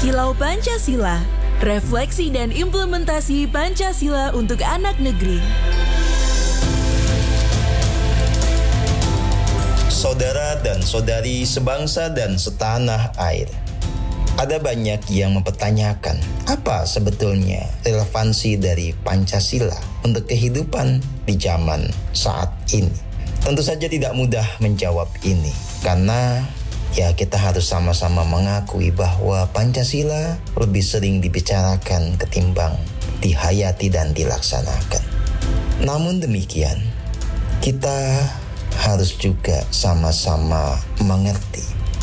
Kilau Pancasila, refleksi dan implementasi Pancasila untuk anak negeri. Saudara dan saudari sebangsa dan setanah air, ada banyak yang mempertanyakan apa sebetulnya relevansi dari Pancasila untuk kehidupan di zaman saat ini. Tentu saja tidak mudah menjawab ini, karena kita harus sama-sama mengakui bahwa Pancasila lebih sering dibicarakan ketimbang dihayati dan dilaksanakan. Namun demikian, kita harus juga sama-sama mengerti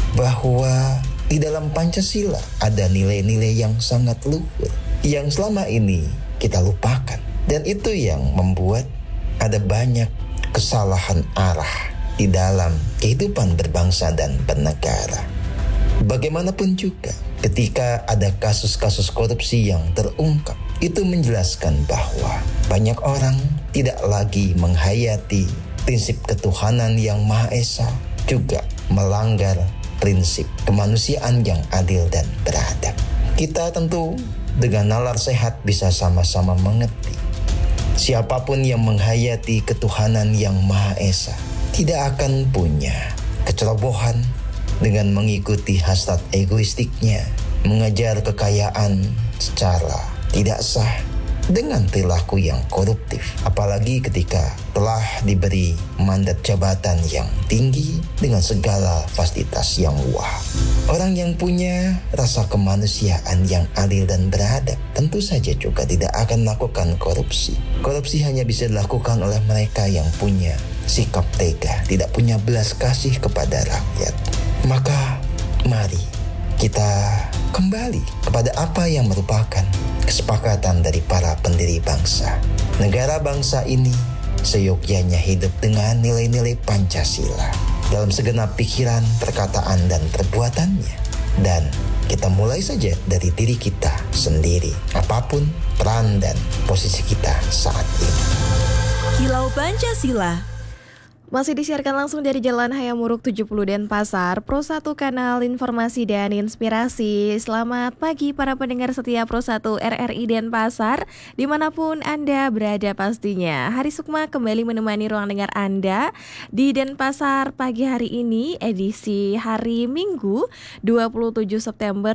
bahwa di dalam Pancasila ada nilai-nilai yang sangat luhur yang selama ini kita lupakan. Dan itu yang membuat ada banyak kesalahan arah di dalam kehidupan berbangsa dan bernegara. Bagaimanapun juga, ketika ada kasus-kasus korupsi yang terungkap, itu menjelaskan bahwa banyak orang tidak lagi menghayati prinsip ketuhanan yang Maha Esa, juga melanggar prinsip kemanusiaan yang adil dan beradab. Kita tentu dengan nalar sehat bisa sama-sama mengerti, siapapun yang menghayati ketuhanan yang Maha Esa tidak akan punya kecerobohan dengan mengikuti hasrat egoistiknya, mengejar kekayaan secara tidak sah dengan perilaku yang koruptif, apalagi ketika telah diberi mandat jabatan yang tinggi dengan segala fasilitas yang wah. Orang yang punya rasa kemanusiaan yang adil dan beradab tentu saja juga tidak akan melakukan korupsi. Korupsi hanya bisa dilakukan oleh mereka yang punya sikap tega, tidak punya belas kasih kepada rakyat. Maka mari kita kembali kepada apa yang merupakan kesepakatan dari para pendiri bangsa. Negara bangsa ini seyogyanya hidup dengan nilai-nilai Pancasila dalam segenap pikiran, perkataan, dan perbuatannya. Dan kita mulai saja dari diri kita sendiri, apapun peran dan posisi kita saat ini. Kilau Pancasila masih disiarkan langsung dari Jalan Hayamuruk 70 Denpasar, Pro 1 Kanal Informasi dan Inspirasi. Selamat pagi para pendengar setia Pro 1 RRI Denpasar, dimanapun Anda berada pastinya. Hari Sukma kembali menemani ruang dengar Anda di Denpasar pagi hari ini, edisi hari Minggu 27 September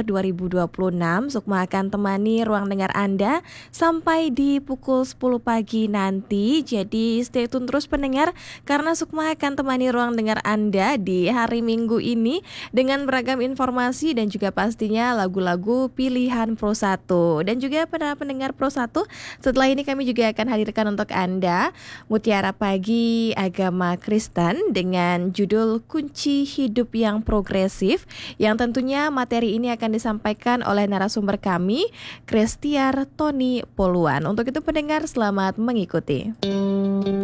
2026. Sukma akan temani ruang dengar Anda sampai di pukul 10 pagi nanti. Jadi stay tune terus pendengar, karena Sukma akan temani ruang dengar Anda di hari Minggu ini dengan beragam informasi dan juga pastinya lagu-lagu pilihan Pro 1. Dan juga para pendengar Pro 1, setelah ini kami juga akan hadirkan untuk Anda Mutiara Pagi Agama Kristen dengan judul Kunci Hidup yang Progresif, yang tentunya materi ini akan disampaikan oleh narasumber kami, Christiar Tony Poluan. Untuk itu pendengar, selamat mengikuti.